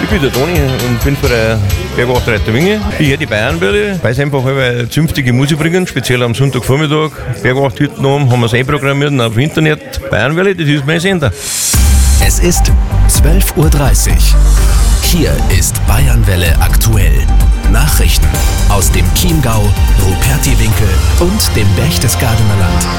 Ich bin der Toni und bin von der Bergwachterreiter Winge. Ich höre die Bayernwelle, weil sie einfach eine zünftige Musik bringen, speziell am Sonntagvormittag. Bergwachthütten haben wir es einprogrammiert auf Internet. Bayernwelle, das ist mein Sender. Es ist 12:30 Uhr. Hier ist Bayernwelle aktuell. Nachrichten aus dem Chiemgau, Rupertiwinkel und dem Berchtesgadener Land.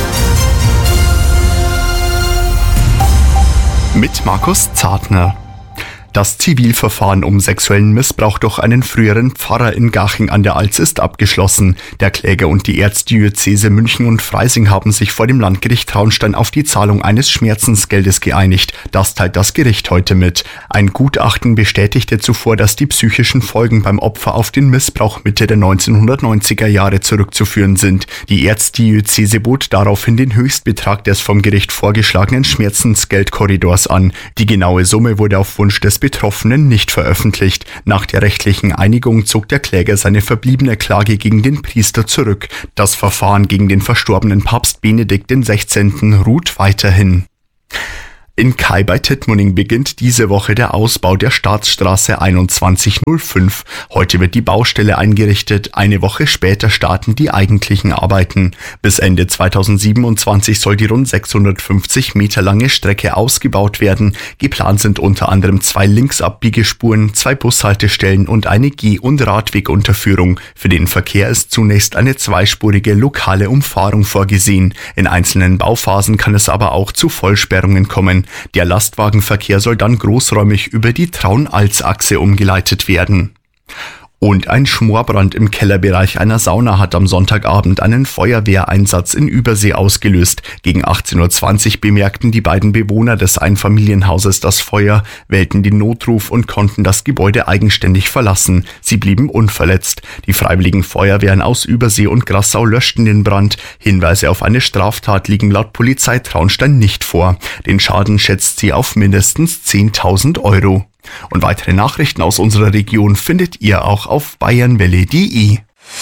Mit Markus Zartner. Das Zivilverfahren um sexuellen Missbrauch durch einen früheren Pfarrer in Garching an der Alz ist abgeschlossen. Der Kläger und die Erzdiözese München und Freising haben sich vor dem Landgericht Traunstein auf die Zahlung eines Schmerzensgeldes geeinigt. Das teilt das Gericht heute mit. Ein Gutachten bestätigte zuvor, dass die psychischen Folgen beim Opfer auf den Missbrauch Mitte der 1990er Jahre zurückzuführen sind. Die Erzdiözese bot daraufhin den Höchstbetrag des vom Gericht vorgeschlagenen Schmerzensgeldkorridors an. Die genaue Summe wurde auf Wunsch des Betroffenen nicht veröffentlicht. Nach der rechtlichen Einigung zog der Kläger seine verbliebene Klage gegen den Priester zurück. Das Verfahren gegen den verstorbenen Papst Benedikt XVI. Ruht weiterhin. In Kai bei Tittmoning beginnt diese Woche der Ausbau der Staatsstraße 2105. Heute wird die Baustelle eingerichtet. Eine Woche später starten die eigentlichen Arbeiten. Bis Ende 2027 soll die rund 650 Meter lange Strecke ausgebaut werden. Geplant sind unter anderem 2 Linksabbiegespuren, 2 Bushaltestellen und eine Geh- und Radwegunterführung. Für den Verkehr ist zunächst eine zweispurige lokale Umfahrung vorgesehen. In einzelnen Bauphasen kann es aber auch zu Vollsperrungen kommen. Der Lastwagenverkehr soll dann großräumig über die Traun-Alz-Achse umgeleitet werden. Und ein Schmorbrand im Kellerbereich einer Sauna hat am Sonntagabend einen Feuerwehreinsatz in Übersee ausgelöst. Gegen 18:20 Uhr bemerkten die beiden Bewohner des Einfamilienhauses das Feuer, wählten den Notruf und konnten das Gebäude eigenständig verlassen. Sie blieben unverletzt. Die Freiwilligen Feuerwehren aus Übersee und Grassau löschten den Brand. Hinweise auf eine Straftat liegen laut Polizei Traunstein nicht vor. Den Schaden schätzt sie auf mindestens 10.000 Euro. Und weitere Nachrichten aus unserer Region findet ihr auch auf bayernwelle.de.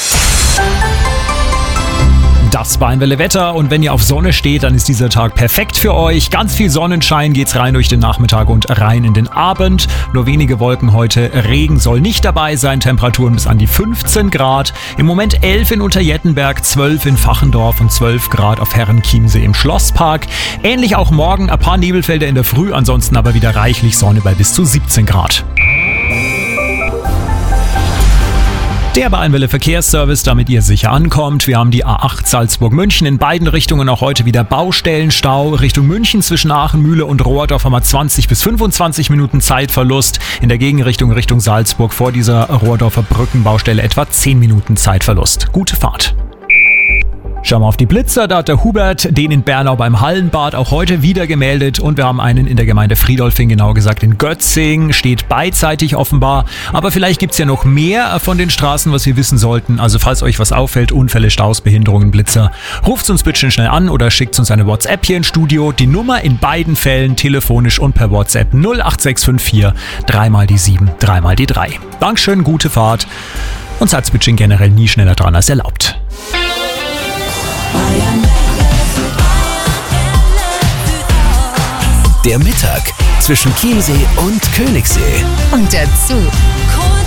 Das Bayernwelle Wetter, und wenn ihr auf Sonne steht, dann ist dieser Tag perfekt für euch. Ganz viel Sonnenschein, geht's rein durch den Nachmittag und rein in den Abend. Nur wenige Wolken heute, Regen soll nicht dabei sein, Temperaturen bis an die 15 Grad. Im Moment 11 in Unterjettenberg, 12 in Fachendorf und 12 Grad auf Herrenchiemsee im Schlosspark. Ähnlich auch morgen, ein paar Nebelfelder in der Früh, ansonsten aber wieder reichlich Sonne bei bis zu 17 Grad. Der Bayernwelle Verkehrsservice, damit ihr sicher ankommt. Wir haben die A8 Salzburg-München in beiden Richtungen auch heute wieder Baustellenstau. Richtung München zwischen Aachen, Mühle und Rohrdorf haben wir 20 bis 25 Minuten Zeitverlust. In der Gegenrichtung Richtung Salzburg vor dieser Rohrdorfer Brückenbaustelle etwa 10 Minuten Zeitverlust. Gute Fahrt. Schauen wir auf die Blitzer, da hat der Hubert den in Bernau beim Hallenbad auch heute wieder gemeldet, und wir haben einen in der Gemeinde Friedolfing, genauer gesagt in Götzing, steht beidseitig offenbar, aber vielleicht gibt's ja noch mehr von den Straßen, was wir wissen sollten, also falls euch was auffällt, Unfälle, Staus, Behinderungen, Blitzer, ruft uns bitte schnell an oder schickt uns eine WhatsApp hier ins Studio, die Nummer in beiden Fällen telefonisch und per WhatsApp 08654 3 die 7, 3 die 3. Dankeschön, gute Fahrt und seid bitte generell nie schneller dran als erlaubt. Der Mittag zwischen Chiemsee und Königssee. Und dazu